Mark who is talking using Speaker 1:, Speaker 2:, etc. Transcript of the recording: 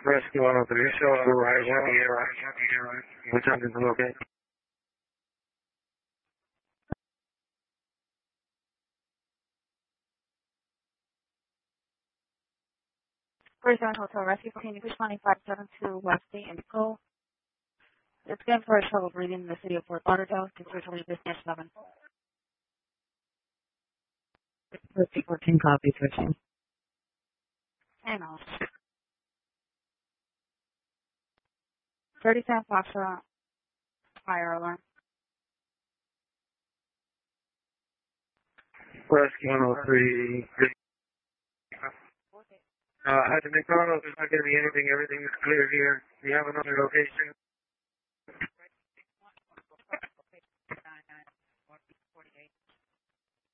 Speaker 1: Rescue 103, show on the right, right. What time is it okay?
Speaker 2: Bridgetown Hotel Rescue, continue responding 572 West State Indigo. It's again for a trouble breathing in the city of Fort Lauderdale. Consider business 11.
Speaker 3: 14 copy switching.
Speaker 2: Hang on. 37 Foxtrot, fire alarm.
Speaker 1: Rescue 103. At the McDonald's, there's not going to be anything. Everything is clear here. Do you have another location?